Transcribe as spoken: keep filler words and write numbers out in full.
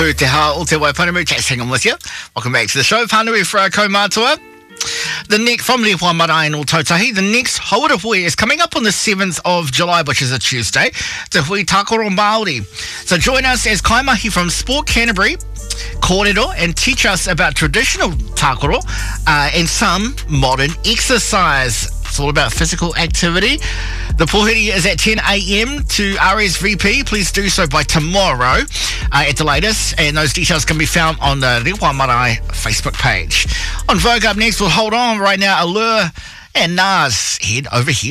Tohu te ha o te Waipounamu, Jack hanging with you. Welcome back to the show. Whanui for our kaumātua. The next, from Lehua Marae and Tautahi, the next Hauara Hui is coming up on the seventh of July, which is a Tuesday. Te Hui Takoro Māori. So join us as Kaimahi from Sport Canterbury, kōrero, and teach us about traditional takoro uh, and some modern exercise. It's all about physical activity. The pohiri is at ten a.m. to R S V P. Please do so by tomorrow uh, at the latest. And those details can be found on the Lehua Marae Facebook page. On Vogue up next, we'll hold on right now. Allure and Nas head over here.